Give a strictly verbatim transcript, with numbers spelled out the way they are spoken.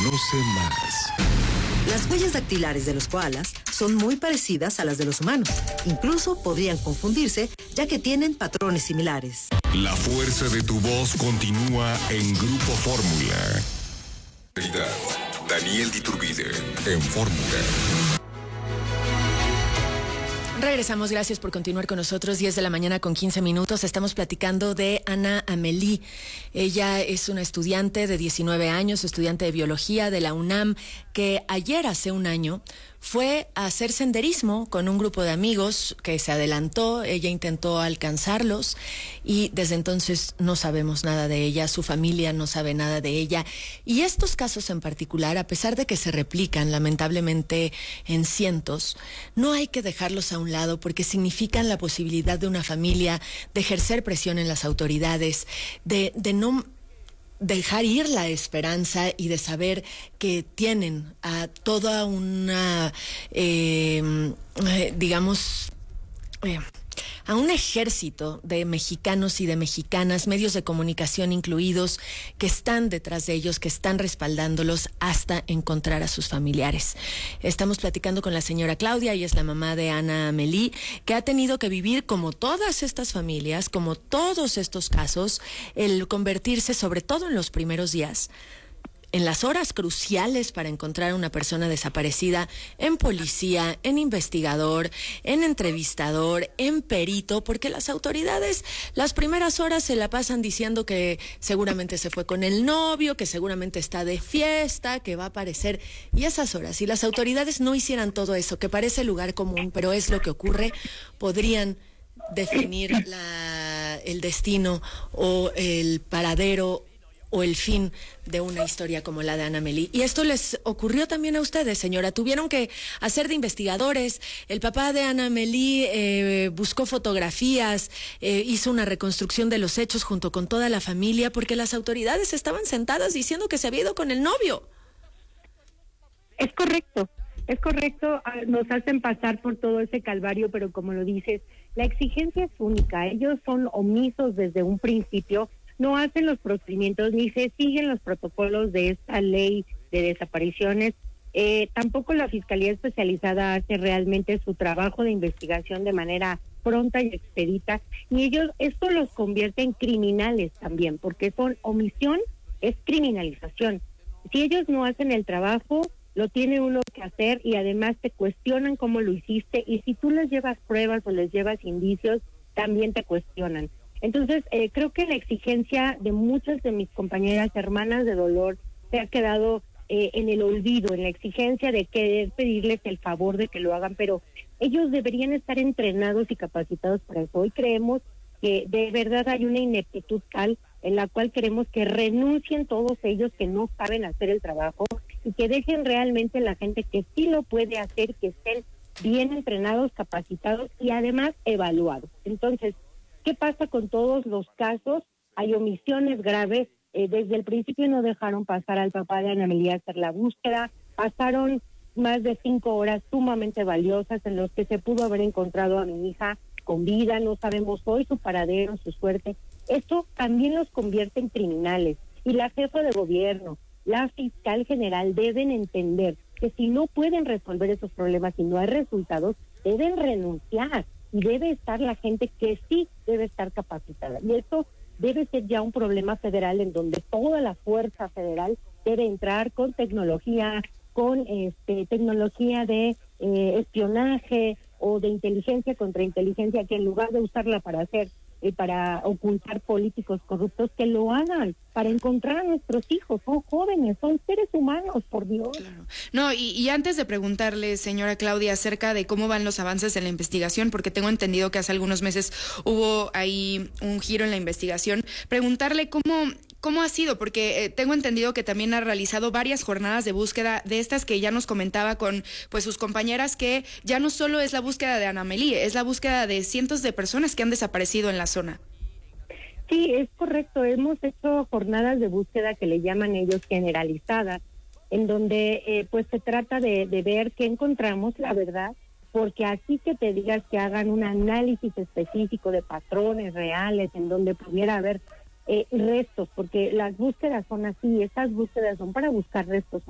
Conoce más. Las huellas dactilares de los koalas son muy parecidas a las de los humanos. Incluso podrían confundirse, ya que tienen patrones similares. La fuerza de tu voz continúa en Grupo Fórmula. Daniel Diturbide en Fórmula. Regresamos, gracias por continuar con nosotros. diez de la mañana con quince minutos. Estamos platicando de Ana Amélie. Ella es una estudiante de diecinueve años, estudiante de biología de la UNAM, que ayer, hace un año, fue a hacer senderismo con un grupo de amigos que se adelantó. Ella intentó alcanzarlos y desde entonces no sabemos nada de ella, su familia no sabe nada de ella. Y estos casos en particular, a pesar de que se replican lamentablemente en cientos, no hay que dejarlos a un lado porque significan la posibilidad de una familia de ejercer presión en las autoridades, de, de no dejar ir la esperanza y de saber que tienen a toda una, eh, digamos, eh, a un ejército de mexicanos y de mexicanas, medios de comunicación incluidos, que están detrás de ellos, que están respaldándolos hasta encontrar a sus familiares. Estamos platicando con la señora Claudia, ella es la mamá de Ana Amélie, que ha tenido que vivir, como todas estas familias, como todos estos casos, el convertirse, sobre todo en los primeros días, en las horas cruciales para encontrar a una persona desaparecida, en policía, en investigador, en entrevistador, en perito, porque las autoridades las primeras horas se la pasan diciendo que seguramente se fue con el novio, que seguramente está de fiesta, que va a aparecer. Y esas horas, si las autoridades no hicieran todo eso, que parece lugar común, pero es lo que ocurre, podrían definir la, el destino o el paradero o el fin de una historia como la de Ana Amélie. Y esto les ocurrió también a ustedes, señora. Tuvieron que hacer de investigadores. El papá de Ana Amélie eh, buscó fotografías, eh, hizo una reconstrucción de los hechos junto con toda la familia, porque las autoridades estaban sentadas diciendo que se había ido con el novio. Es correcto, es correcto. Nos hacen pasar por todo ese calvario, pero como lo dices, la exigencia es única. Ellos son omisos desde un principio. No hacen los procedimientos ni se siguen los protocolos de esta ley de desapariciones. Eh, tampoco la Fiscalía Especializada hace realmente su trabajo de investigación de manera pronta y expedita. Y ellos, esto los convierte en criminales también, porque son omisión, es criminalización. Si ellos no hacen el trabajo, lo tiene uno que hacer y además te cuestionan cómo lo hiciste. Y si tú les llevas pruebas o les llevas indicios, también te cuestionan. Entonces, eh, creo que la exigencia de muchas de mis compañeras hermanas de dolor se ha quedado eh, en el olvido, en la exigencia de querer pedirles el favor de que lo hagan, pero ellos deberían estar entrenados y capacitados para eso. Hoy creemos que de verdad hay una ineptitud tal en la cual queremos que renuncien todos ellos que no saben hacer el trabajo y que dejen realmente la gente que sí lo puede hacer, que estén bien entrenados, capacitados y además evaluados. Entonces, ¿qué pasa con todos los casos? Hay omisiones graves. Eh, desde el principio no dejaron pasar al papá de Ana Amélie a hacer la búsqueda. Pasaron más de cinco horas sumamente valiosas en los que se pudo haber encontrado a mi hija con vida. No sabemos hoy su paradero, su suerte. Esto también los convierte en criminales. Y la jefa de gobierno, la fiscal general deben entender que si no pueden resolver esos problemas y no hay resultados, deben renunciar. Y debe estar la gente que sí debe estar capacitada. Y esto debe ser ya un problema federal en donde toda la fuerza federal debe entrar con tecnología, con este tecnología de eh, espionaje o de inteligencia contra inteligencia, que en lugar de usarla para hacer eh, para ocultar políticos corruptos, que lo hagan para encontrar a nuestros hijos. Son jóvenes, son seres humanos, por Dios. Claro. No, y, y antes de preguntarle, señora Claudia, acerca de cómo van los avances en la investigación, porque tengo entendido que hace algunos meses hubo ahí un giro en la investigación, preguntarle cómo... ¿Cómo ha sido? Porque eh, tengo entendido que también ha realizado varias jornadas de búsqueda de estas que ya nos comentaba con pues sus compañeras, que ya no solo es la búsqueda de Ana Amélie, es la búsqueda de cientos de personas que han desaparecido en la zona. Sí, es correcto. Hemos hecho jornadas de búsqueda que le llaman ellos generalizadas, en donde eh, pues se trata de, de ver qué encontramos, la verdad, porque así que te digas que hagan un análisis específico de patrones reales en donde pudiera haber Eh, restos, porque las búsquedas son así, estas búsquedas son para buscar restos